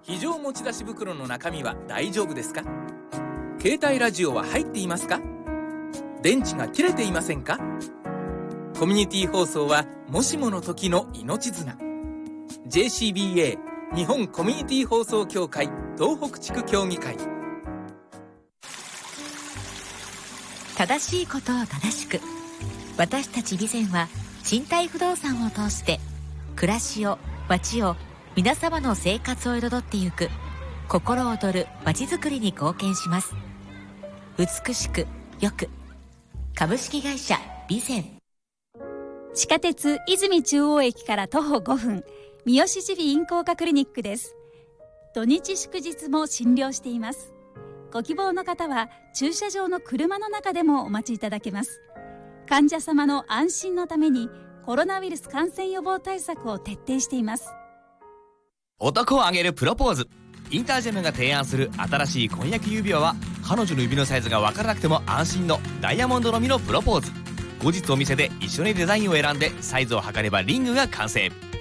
非常持ち出し袋の中身は大丈夫ですか？携帯ラジオは入っていますか？電池が切れていませんか？コミュニティ放送はもしもの時の命綱。 JCBA 日本コミュニティ放送協会東北地区協議会。 正しいことを正しく、私たち備前は賃貸不動産を通して暮らしを、街を、皆様の生活を彩ってゆく心躍る街づくりに貢献します。美しくよく、株式会社備前。 地下鉄泉中央駅から徒歩5分、三好耳鼻咽喉科クリニックです。土日祝日も診療しています。ご希望の方は駐車場の車の中でもお待ちいただけます。患者様の安心のためにコロナウイルス感染予防対策を徹底しています。 男を挙げるプロポーズ。インタージェムが提案する新しい婚約指輪は、彼女の指のサイズが分からなくても安心のダイヤモンドのみのプロポーズ。後日お店で一緒にデザインを選んでサイズを測ればリングが完成。